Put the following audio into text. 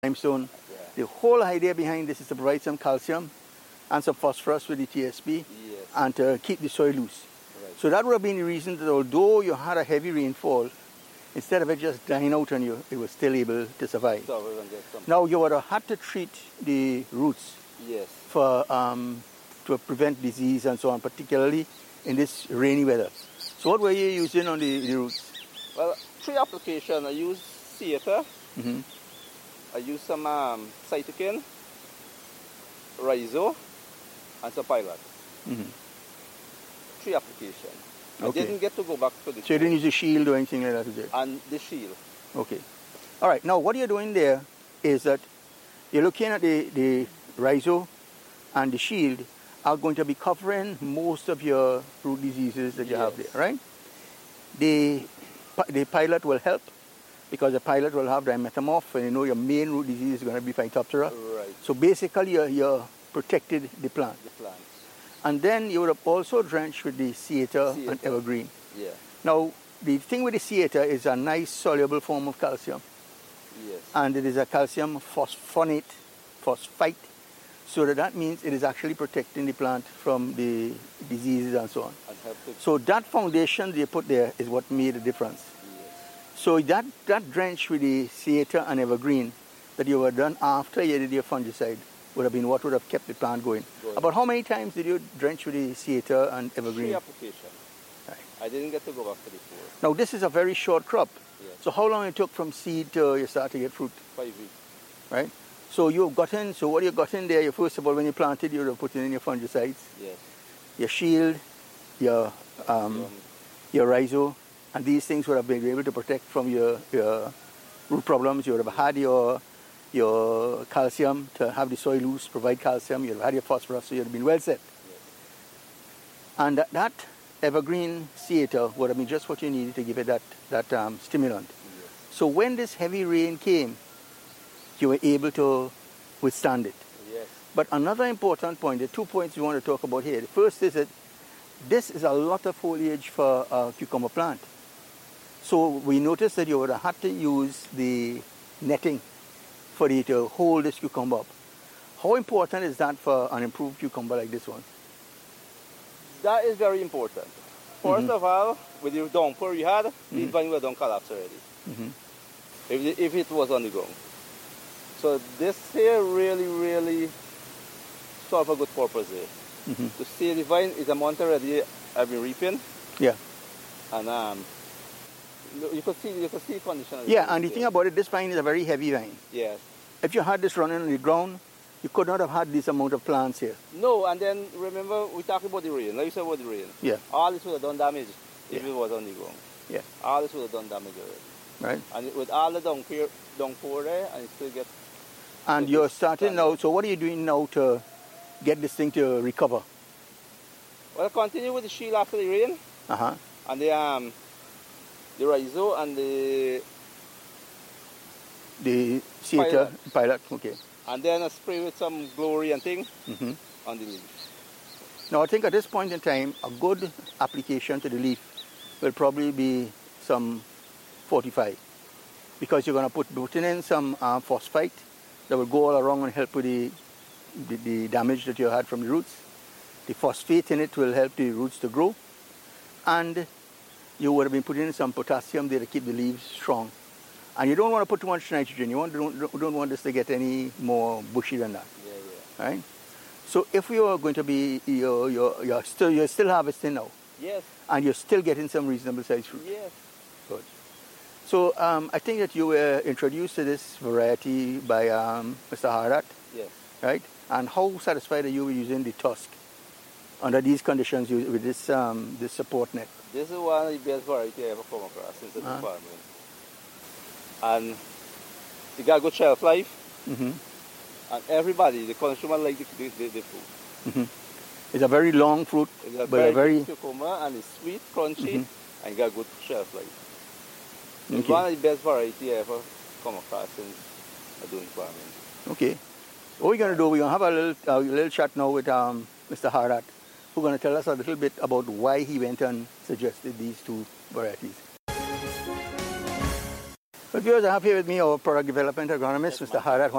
limestone. The whole idea behind this is to provide some calcium and some phosphorus with the TSP and to keep the soil loose. Right. So that would have been the reason that although you had a heavy rainfall, instead of it just dying out on you, it was still able to survive. Now you would have had to treat the roots for to prevent disease and so on, particularly in this rainy weather. So what were you using on the roots? Well, 3 applications. I used Theater. I used some cytokine, Rhizo, and some Pilot. 3 applications. Okay. I didn't get to go back to the So you didn't use a shield or anything like that, did you? And the shield. Okay. All right. Now what you're doing there is that you're looking at the Rhizo and the shield are going to be covering most of your root diseases that you have there, right? The Pilot will help because the Pilot will have dimethamorph, and you know your main root disease is going to be Phytophthora. Right. So basically you're protected the plant. And then you would have also drenched with the Theater and Evergreen. Yeah. Now the thing with the Theater is a nice soluble form of calcium. Yes. And it is a calcium phosphate, so that means it is actually protecting the plant from the diseases and so on. So that foundation they put there is what made a difference. So that drench with the Theater and Evergreen that you were done after you did your fungicide would have been what would have kept the plant going. About how many times did you drench with the Theater and Evergreen? 3 applications. Right. I didn't get to go back to the 4. Now this is a very short crop. Yes. So how long it took from seed to you start to get fruit? 5 weeks. Right? So what you got in there, first of all, when you planted, you would have put in your fungicides. Yes. Your shield, your Rhizo, and these things would have been able to protect from your root problems. You would have had your calcium to have the soil loose, provide calcium. You would have had your phosphorus, so you would have been well set. Yes. And that Evergreen Theater would have been just what you needed to give it that stimulant. Yes. So when this heavy rain came, you were able to withstand it. Yes. But another important point, there are 2 points we want to talk about here. The first is that this is a lot of foliage for a cucumber plant. So we noticed that you would have had to use the netting for it to hold this cucumber up. How important is that for an improved cucumber like this one? That is very important. First of all, with the downpour you had, these vines were done collapse already. If it was on the ground. So this here really serve a good purpose here. To see the vine is a month already I've been reaping. Yeah. And you could see the condition of the and the thing about it, this vine is a very heavy vine. Yes. If you had this running on the ground, you could not have had this amount of plants here. No, and then remember we talked about the rain. Like you said about the rain. Yeah. All this would have done damage if it was on the ground. Yeah. All this would have done damage already. Right. And with all the downpour there, and you still get. And you're starting now. So what are you doing now to get this thing to recover? Well, continue with the shield after the rain. And the Rhizo and the Theater Pilot. Okay. And then I spray with some Glory and thing on the leaves. Now I think at this point in time, a good application to the leaf will probably be some 45, because you're going to put in some phosphite that will go all around and help with the damage that you had from the roots. The phosphate in it will help the roots to grow, and you would have been putting in some potassium there to keep the leaves strong. And you don't want to put too much nitrogen. You don't want this to get any more bushy than that. Yeah. Right? So if you are going to be, you're still harvesting now. Yes. And you're still getting some reasonable sized fruit. Yes. Good. So I think that you were introduced to this variety by Mr. Hardat. Yes. Right? And how satisfied are you with using the tusk under these conditions with this this support net? This is one of the best variety I ever come across since the farming. And it got good shelf life. And everybody, the consumer, like the fruit. It's a very long fruit, it's a but very cucumber, and it's sweet, crunchy, and got good shelf life. It's one of the best variety I ever come across since doing farming. Okay. What we're going to do, we're going to have a little chat now with Mr. Hardat, who's going to tell us a little bit about why he went and suggested these 2 varieties. But viewers, I have here with me our product development agronomist, Mr. Hardat.